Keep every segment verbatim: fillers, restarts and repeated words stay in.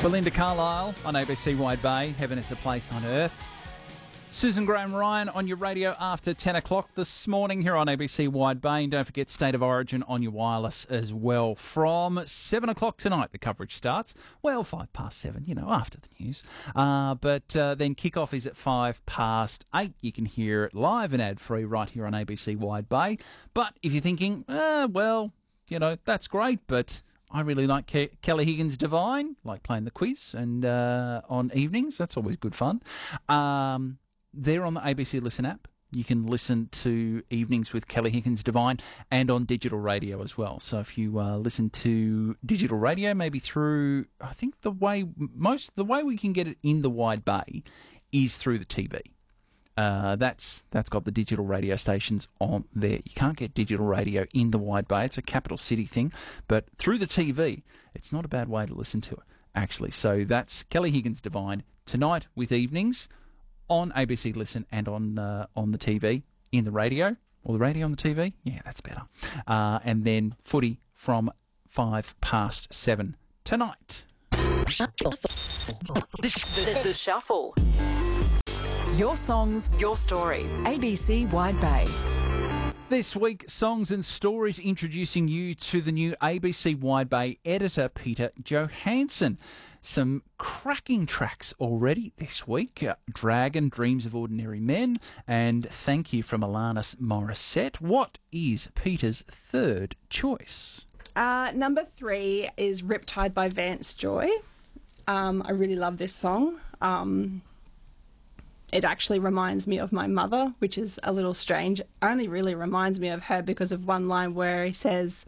Belinda Carlisle on A B C Wide Bay, Heaven is a Place on Earth. Susan Graham Ryan on your radio after ten o'clock this morning here on A B C Wide Bay. And don't forget State of Origin on your wireless as well. From seven o'clock tonight, the coverage starts. Well, five past seven, you know, after the news. Uh, but uh, then kickoff is at five past eight. You can hear it live and ad-free right here on A B C Wide Bay. But if you're thinking, uh, well, you know, that's great, but I really like Ke- Kelly Higgins Divine, like playing the quiz and uh, on evenings. That's always good fun. Um, they're on the A B C Listen app. You can listen to Evenings with Kelly Higgins Divine and on digital radio as well. So if you uh, listen to digital radio, maybe through, I think the way most the way we can get it in the Wide Bay is through the T V. Uh, that's that's got the digital radio stations on there. You can't get digital radio in the Wide Bay. It's a capital city thing. But through the T V, it's not a bad way to listen to it, actually. So that's Kelly Higgins Divine tonight with Evenings on A B C Listen and on uh, on the T V, in the radio, or the radio on the T V. Yeah, that's better. Uh, and then footy from five past seven tonight. The, the, the Shuffle. Your songs, your story. A B C Wide Bay. This week, Songs and Stories introducing you to the new A B C Wide Bay editor, Peter Johansson. Some cracking tracks already this week. Uh, Dragon, Dreams of Ordinary Men, and Thank You from Alanis Morissette. What is Peter's third choice? Uh, number three is Riptide by Vance Joy. Um, I really love this song. Um... It actually reminds me of my mother, which is a little strange. Only really reminds me of her because of one line where he says,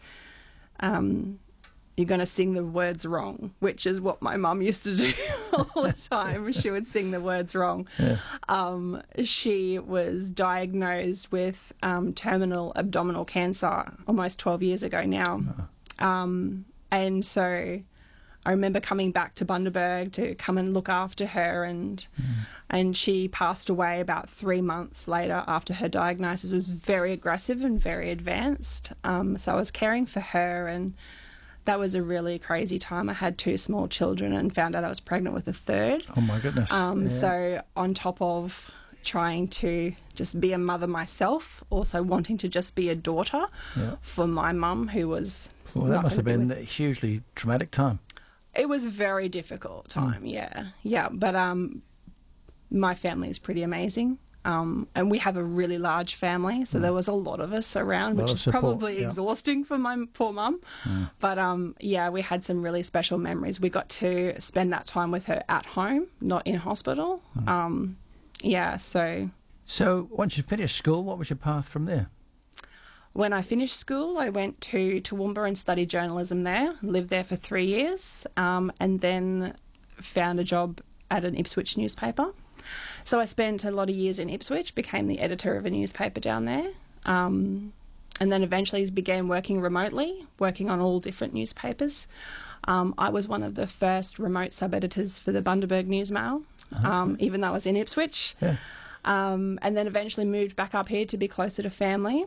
um, you're going to sing the words wrong, which is what my mum used to do all the time. She would sing the words wrong. Yeah. Um, she was diagnosed with um, terminal abdominal cancer almost twelve years ago now. Oh. Um, and so I remember coming back to Bundaberg to come and look after her, and mm. and she passed away about three months later after her diagnosis. It was very aggressive and very advanced. Um, so I was caring for her, and that was a really crazy time. I had two small children and found out I was pregnant with a third. Oh, my goodness. Um, yeah. So on top of trying to just be a mother myself, also wanting to just be a daughter yeah. for my mum, who was... Well, that must have been with... a hugely traumatic time. It was a very difficult time, mm. yeah. Yeah, but um, my family is pretty amazing. Um, and we have a really large family, so mm. there was a lot of us around, which is support, probably yeah. exhausting for my poor mum. Mm. But, um, yeah, we had some really special memories. We got to spend that time with her at home, not in hospital. Mm. Um, yeah, so... So once you finished school, what was your path from there? When I finished school, I went to Toowoomba and studied journalism there, lived there for three years, um, and then found a job at an Ipswich newspaper. So I spent a lot of years in Ipswich, became the editor of a newspaper down there, um, and then eventually began working remotely, working on all different newspapers. Um, I was one of the first remote sub-editors for the Bundaberg Newsmail, okay. um, even though I was in Ipswich, yeah. um, and then eventually moved back up here to be closer to family.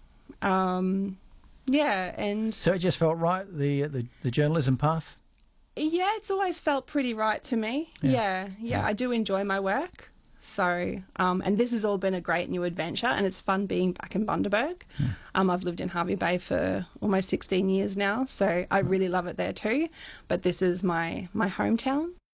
Um, yeah, and... So it just felt right, the, the the journalism path? Yeah, it's always felt pretty right to me. Yeah, yeah, yeah, yeah. I do enjoy my work. So, um, and this has all been a great new adventure, and it's fun being back in Bundaberg. Yeah. Um, I've lived in Hervey Bay for almost sixteen years now, so I really love it there too. But this is my, my hometown.